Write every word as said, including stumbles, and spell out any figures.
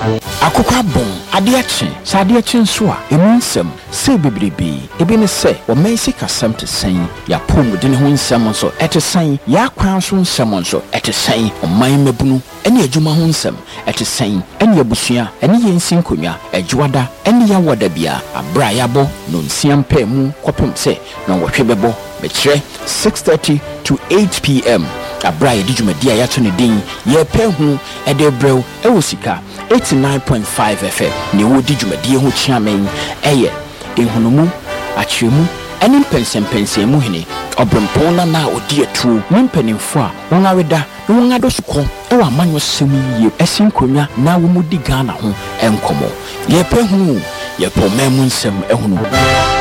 Akokwa bon adeache sa adeache nso a emu nsem se bebrebe ebi ne se o mensi kasam te san ya pom de ne ho nsem nso ete san ya kwan so nsem nso ete san o man mabunu ene adwuma ho nsem ete san ene abusua ene yensi nkonwa adwada ene ya wada bia abra yabo no nsiam pa mu kopem se na wohwe bebo be kire six thirty to eight p m abra ye djumadi ya to ne din ye pa hu ede brew e wo sika eighty-nine point five F M ne wo djumadi ho chiamen eye enhunumu achemu ene pensem pensem mu hene obrempon na na odi atu mpanimfo a won aweda na won adosuko e wa manyo sem yie esinkonwa na wo mudi Ghana ho enkomo ye pa hu ye po memu nsem ehunu